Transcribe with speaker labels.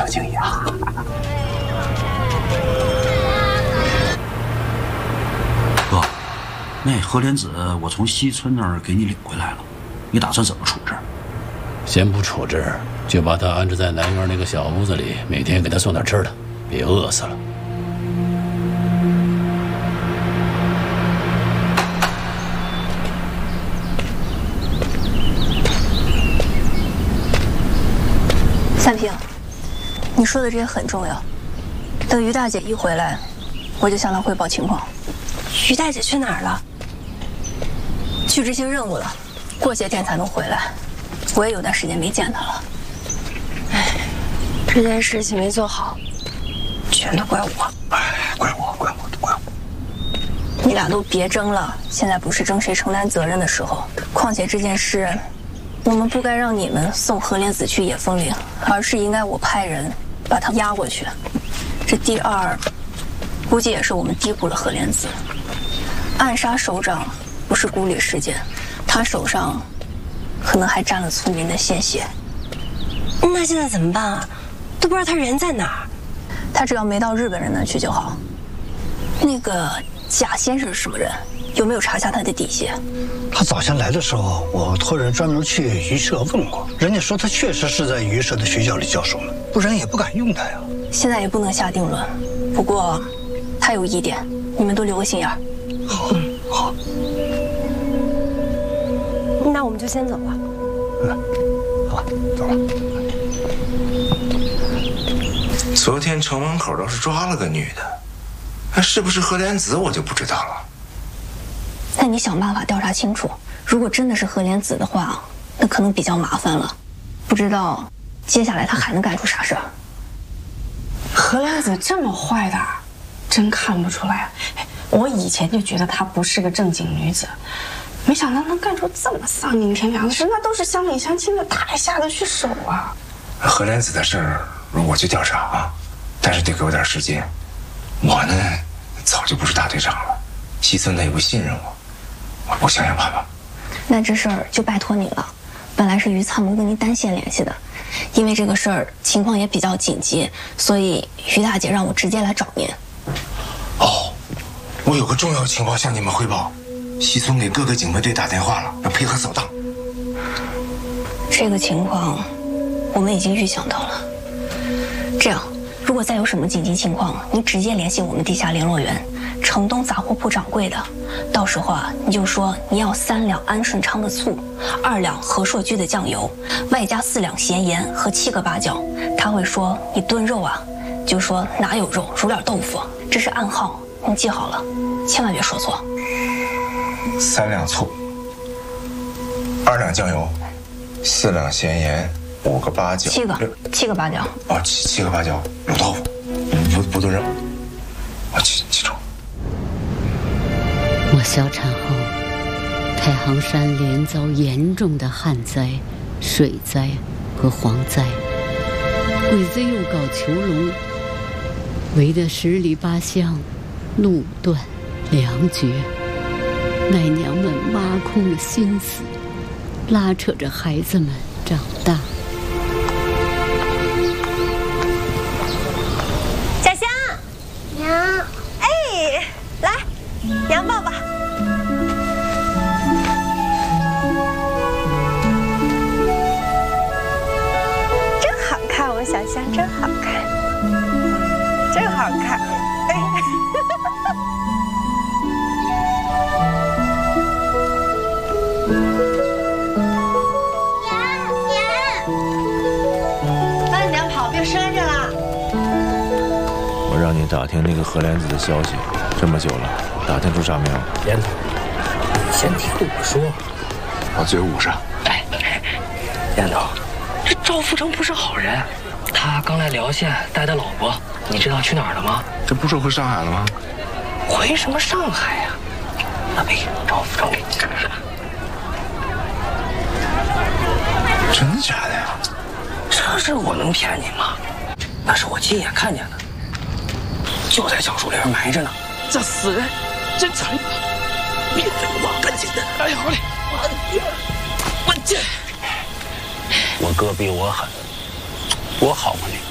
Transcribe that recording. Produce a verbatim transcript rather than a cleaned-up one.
Speaker 1: 敬意啊。
Speaker 2: 哥，那何莲子我从西村那儿给你领回来了，你打算怎么处置？
Speaker 3: 先不处置，就把他安置在南园那个小屋子里，每天给他送点吃的，别饿死了。
Speaker 4: 三平，你说的这些很重要。等于大姐一回来，我就向她汇报情况。
Speaker 5: 于大姐去哪儿了？
Speaker 4: 去执行任务了，过些天才能回来。我也有段时间没见她了。
Speaker 5: 哎，这件事情没做好，全都怪我。
Speaker 1: 哎，怪我，怪我，怪我。
Speaker 4: 你俩都别争了，现在不是争谁承担责任的时候。况且这件事。 我们不该让你们送何莲子去野风岭，而是应该我派人把她押过去。这第二，估计也是我们低估了何莲子。暗杀首长不是孤立事件，他手上可能还沾了村民的鲜血。
Speaker 5: 那现在怎么办啊？都不知道他人在哪儿。
Speaker 4: 他只要没到日本人那去就好。那个贾先生是什么人？ 有没有查下他的底细？
Speaker 1: 他早先来的时候，我托人专门去榆社问过，人家说他确实是在榆社的学校里教授呢，不然也不敢用他呀。
Speaker 4: 现在也不能下定论，不过他有疑点，你们都留个心眼儿。
Speaker 1: 好，好。
Speaker 5: 那我们就先走了。
Speaker 1: 嗯，好，走了。
Speaker 6: 昨天城门口倒是抓了个女的，那是不是何莲子我就不知道了。
Speaker 4: 那你想办法调查清楚，如果真的是何莲子的话，那可能比较麻烦了。不知道接下来他还能干出啥事儿。
Speaker 7: 何莲子这么坏的，真看不出来。我以前就觉得她不是个正经女子，没想到能干出这么丧尽天良的事，那都是乡里乡亲的，他还下得去手啊？
Speaker 6: 何莲子的事儿我去调查啊，但是得给我点时间。我呢，早就不是大队长了，西村他也不信任我。 我想想办法。
Speaker 4: 那这事儿就拜托你了。本来是于参谋跟您单线联系的，因为这个事儿情况也比较紧急，所以于大姐让我直接来找您。
Speaker 6: 哦，我有个重要情报向你们汇报，西村给各个警卫队打电话了，要配合扫荡。
Speaker 4: 这个情况我们已经预想到了。这样，如果再有什么紧急情况，你直接联系我们地下联络员。 城东杂货铺掌柜的，到时候啊，你就说你要三两安顺昌的醋，二两和硕居的酱油，外加四两咸盐和七个八角。他会说你炖肉啊，就说哪有肉，煮点豆腐，这是暗号，你记好了，千万别说错。
Speaker 6: 三两醋，二两酱油，四两咸盐，五个八角，
Speaker 4: 七个，七个八角。
Speaker 6: 哦，七七个八角，卤豆腐，不不炖肉，我记记住。
Speaker 8: 我小产后，太行山连遭严重的旱灾、水灾和蝗灾，鬼子又搞囚笼，围得十里八乡，路断粮绝，奶娘们挖空了心思，拉扯着孩子们长大。
Speaker 5: 小香，娘，哎，来，娘抱抱。 小香真好看，真好看！哎，
Speaker 9: 娘娘，慢点跑，别摔着了。
Speaker 10: 我让你打听那个何莲子的消息，这么久了，打听出啥没有？
Speaker 3: 连头，你先听我说。
Speaker 6: 把嘴捂上。
Speaker 11: 哎，连头，这赵富成不是好人。 他刚来辽县带他老婆，你知道去哪儿了吗？
Speaker 6: 这不是回上海了吗？
Speaker 11: 回什么上海呀、啊？那被赵富成给劫了。
Speaker 6: 真的假的呀？
Speaker 11: 这事我能骗你吗？那是我亲眼看见的，就在小树林埋着呢。这死人真残忍！别废话，赶紧的！哎，好嘞，我我这，我哥比我狠。 我好过你。